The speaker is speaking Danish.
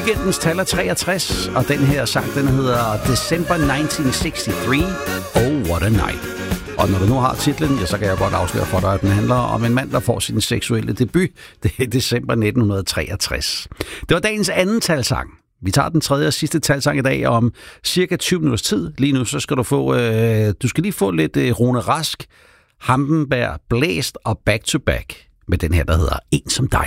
Weekendens tal er 63, og den her sang, den hedder December 1963. Oh, what a night. Og når du nu har titlen, ja, så kan jeg godt afsløre for dig, at den handler om en mand, der får sin seksuelle debut. Det er december 1963. Det var dagens anden talsang. Vi tager den tredje og sidste talsang i dag om cirka 20 minutters tid. Lige nu så skal du lige få lidt Rune Rask, Hampenberg, Blæst og Back to Back med den her, der hedder En som dig.